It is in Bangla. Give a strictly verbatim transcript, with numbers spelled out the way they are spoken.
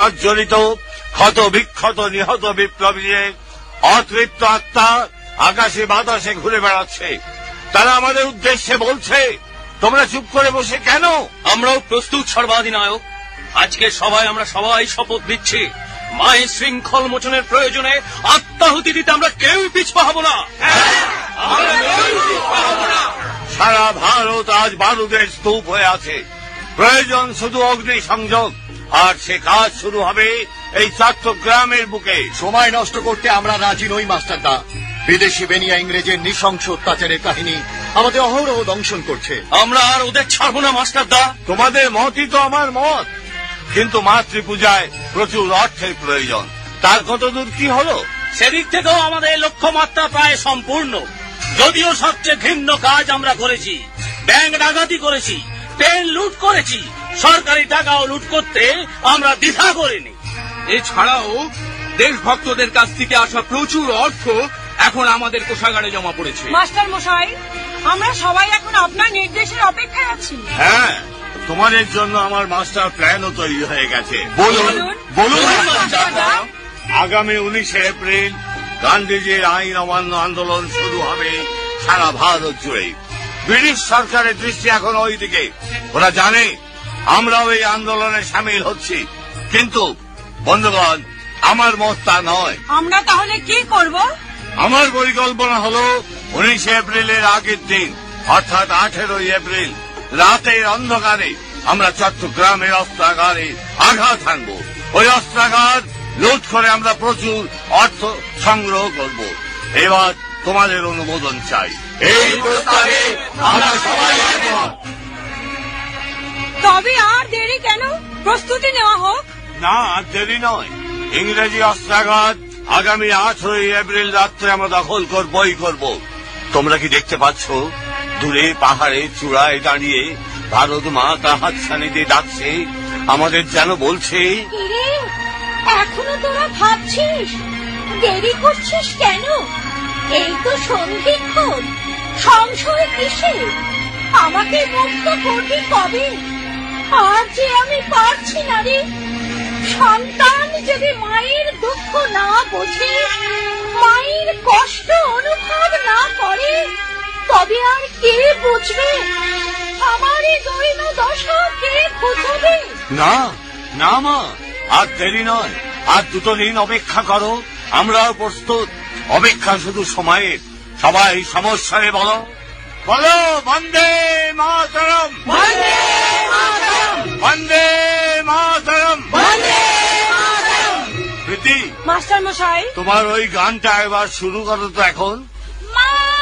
সজ্জরিত ক্ষত বিক্ষত নিহত বিপ্লবীদের অতৃপ্ত আত্মা আকাশে বাতাসে ঘুরে বেড়াচ্ছে। তারা আমাদের উদ্দেশ্যে বলছে, তোমরা চুপ করে বসে কেন? আমরাও প্রস্তুত সর্বাধিনায়ক। আজকে সবাই আমরা সবাই শপথ দিচ্ছি, মায়ের শৃঙ্খল মোচনের প্রয়োজনে আত্মাহুতি দিতে আমরা কেউই পিছপা হব না। সারা ভারত আজ বারুদের স্তূপ হয়ে আছে। প্রয়োজন শুধু অগ্নি সংযোগ, আর সে কাজ শুরু হবে এই চট্টগ্রামের বুকে। সময় নষ্ট করতে আমরা রাজি নই মাস্টারদা। বিদেশি বেনিয়া ইংরেজের নৃশংস অত্যাচারের কাহিনী আমাদের অহরহ দংশন করছে। আমরা আর ওদের ছাড়বো না মাস্টারদা। তোমাদের মতই তো আমার মত, কিন্তু মাতৃপূজায় প্রচুর অর্থের প্রয়োজন। তার কতদূর কি হলো? সেদিক থেকেও আমাদের লক্ষ্যমাত্রা প্রায় সম্পূর্ণ। যদিও সবচেয়ে ঘৃণ্য কাজ আমরা করেছি, ব্যাংক ডাকাতি করেছি, ট্রেন লুট করেছি, সরকারি টাকাও লুট করতে আমরা দ্বিধা করিনি। এছাড়াও দেশভক্তদের কাছ থেকে আসা প্রচুর অর্থ এখন আমাদের কোষাগারে জমা পড়েছে। মাস্টার মশাই, আমরা সবাই এখন আপনার নির্দেশের অপেক্ষায় আছি। হ্যাঁ, তোমাদের জন্য আমার মাস্টার প্ল্যানও তৈরি হয়ে গেছে। বলুন বলুন। আগামী উনিশে এপ্রিল গান্ধীজির আইন অমান্য আন্দোলন শুরু হবে সারা ভারত জুড়ে। ব্রিটিশ সরকারের দৃষ্টি এখন ওই দিকে। ওরা জানে আমরাও এই আন্দোলনে সামিল হচ্ছি, কিন্তু বন্ধুগণ, আমার মত তা নয়। আমরা তাহলে কি করব? আমার পরিকল্পনা হলো উনিশে এপ্রিলের আগের দিন, অর্থাৎ আঠেরোই এপ্রিল রাতের অন্ধকারে আমরা চট্টগ্রামের অস্ত্রাগারে আঘাত হানব। ওই অস্ত্রাগার লুট করে আমরা প্রচুর অর্থ সংগ্রহ করব। এবার তোমাদের অনুমোদন চাই। এই প্রস্তাবে আমরা সবাই একমত। তবে আর দেরি কেন? প্রস্তুতি নেওয়া হোক। না, আর দেরি নয়। ইংরেজি অস্ত্রাগার আগামী আঠেরোই এপ্রিল রাত্রে আমরা দখল করবই করব। তোমরা কি দেখতে পাচ্ছ? দূরে পাহাড়ে চূড়ায় দাঁড়িয়ে ভারত মা তার হাতছানি দিয়ে ডাকছে, আমাদের যেন বলছে, এখনো তোরা ভাবছিস, দেরি করছিস কেন? এই তো সন্ধিক্ষণ, সংশয় কিসে? আমাকে মুক্ত করবি কবে? আর যে আমি পারছি না রে। সন্তান যদি মায়ের দুঃখ না বোঝে, মায়ের কষ্ট অনুভব না করে, তবে আর কে বুঝবে? আমার এই দৈন দশা কে বুঝবে? না না মা, আর দেরি নয়। আর দুটো দিন অপেক্ষা করো, আমরাও প্রস্তুত। অপেক্ষা শুধু সময়ের। সবাই সমস্যায় বলো বলো বন্দে মাতরম, বন্দে মাতরম, বন্দে মাতরম, বন্দে মাতরম। প্রীতি, মাস্টার মশাই, তোমার ওই গানটা এবার শুরু করো তো এখন।